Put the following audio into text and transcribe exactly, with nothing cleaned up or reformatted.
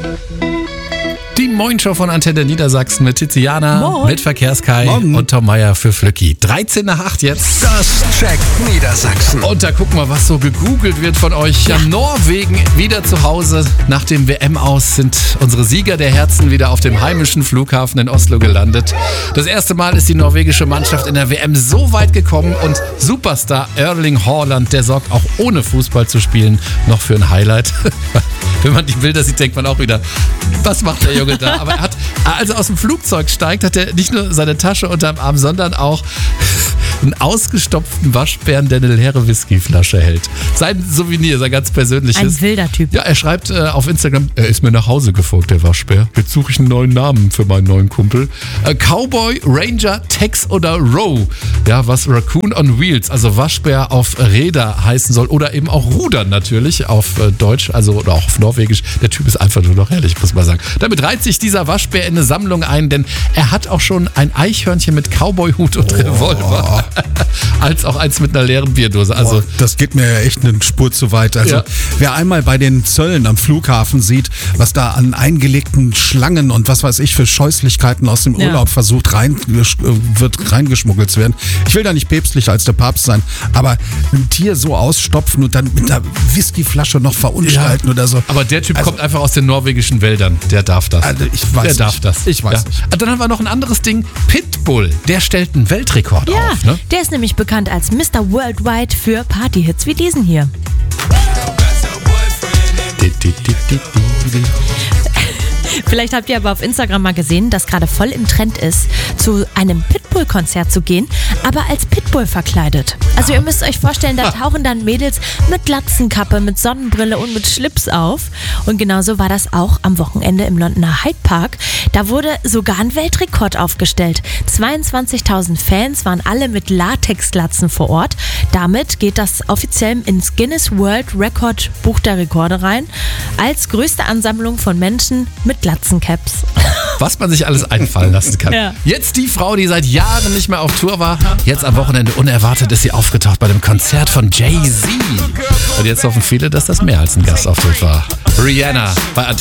Die Moin-Show von Antenne Niedersachsen mit Tiziana, Moin. mit Verkehrskai Morgen. und Tom Meier für Flücki. dreizehn nach acht jetzt. Das checkt Niedersachsen. Und da gucken wir, was so gegoogelt wird von euch. Ja, Norwegen wieder zu Hause. Nach dem W M-Aus sind unsere Sieger der Herzen wieder auf dem heimischen Flughafen in Oslo gelandet. Das erste Mal ist die norwegische Mannschaft in der W M so weit gekommen und Superstar Erling Haaland, der sorgt auch ohne Fußball zu spielen noch für ein Highlight. Wenn man die Bilder sieht, denkt man auch wieder, was macht der Junge da? Aber er hat, als er aus dem Flugzeug steigt, hat er nicht nur seine Tasche unterm Arm, sondern auch einen ausgestopften Waschbären, der eine leere Whiskyflasche hält. Sein Souvenir, sein ganz persönliches. Ein wilder Typ. Ja, er schreibt äh, auf Instagram, er ist mir nach Hause gefolgt, der Waschbär. Jetzt suche ich einen neuen Namen für meinen neuen Kumpel. Äh, Cowboy, Ranger, Tex oder Row. Ja, was Raccoon on Wheels, also Waschbär auf Räder heißen soll. Oder eben auch Rudern natürlich auf äh, Deutsch, also oder auch auf Norwegisch. Der Typ ist einfach nur noch herrlich, muss man sagen. Damit reiht sich dieser Waschbär in eine Sammlung ein, denn er hat auch schon ein Eichhörnchen mit Cowboy-Hut und Revolver. Als auch eins mit einer leeren Bierdose. Also Boah, das geht mir ja echt eine Spur zu weit. Also Ja. wer einmal bei den Zöllen am Flughafen sieht, was da an eingelegten Schlangen und was weiß ich für Scheußlichkeiten aus dem Ja. Urlaub versucht rein, wird reingeschmuggelt zu werden. Ich will da nicht päpstlicher als der Papst sein, aber ein Tier so ausstopfen und dann mit einer Whiskyflasche noch verunstalten oder so. Aber der Typ Also- kommt einfach aus den norwegischen Wäldern. Der darf das. Also ich weiß der nicht. darf das. Ich weiß ja. nicht. Und dann haben wir noch ein anderes Ding. Pitbull. Der stellt einen Weltrekord Ja, auf. Ne? der ist nämlich bekannt als Mister Worldwide für Partyhits wie diesen hier. Vielleicht habt ihr aber auf Instagram mal gesehen, dass gerade voll im Trend ist, zu einem Pitbull-Konzert zu gehen, aber als Pitbull verkleidet. Also ihr müsst euch vorstellen, da tauchen dann Mädels mit Glatzenkappe, mit Sonnenbrille und mit Schlips auf. Und genauso war das auch am Wochenende im Londoner Hyde Park. Da wurde sogar ein Weltrekord aufgestellt. zweiundzwanzigtausend Fans waren alle mit Latexglatzen vor Ort. Damit geht das offiziell ins Guinness World Record Buch der Rekorde rein, als größte Ansammlung von Menschen mit Glatzencaps. Was man sich alles einfallen lassen kann. Ja. Jetzt die Frau, die seit Jahren nicht mehr auf Tour war. Jetzt am Wochenende unerwartet ist sie aufgetaucht bei dem Konzert von Jay-Z. Und jetzt hoffen viele, dass das mehr als ein Gastauftritt war. Rihanna bei